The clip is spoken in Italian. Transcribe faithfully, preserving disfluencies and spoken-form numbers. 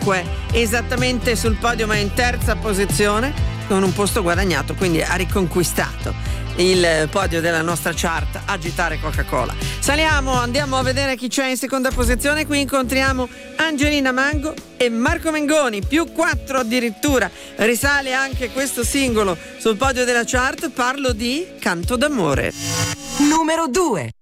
esattamente sul podio, ma in terza posizione con un posto guadagnato, quindi ha riconquistato il podio della nostra chart Agitare Coca-Cola. Saliamo, andiamo a vedere chi c'è in seconda posizione. Qui incontriamo Angelina Mango e Marco Mengoni, più quattro addirittura. Risale anche questo singolo sul podio della chart. Parlo di Canto d'amore. Numero due.